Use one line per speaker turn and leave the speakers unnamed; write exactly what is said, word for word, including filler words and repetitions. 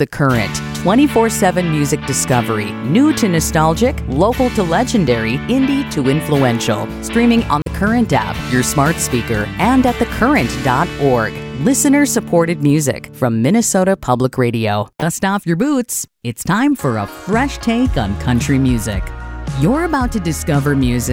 The Current. twenty-four seven music discovery. New to nostalgic, local to legendary, indie to influential. Streaming on The Current app, your smart speaker, and at the current dot org. Listener-supported music from Minnesota Public Radio. Dust off your boots. It's time for a fresh take on country music. You're about to discover music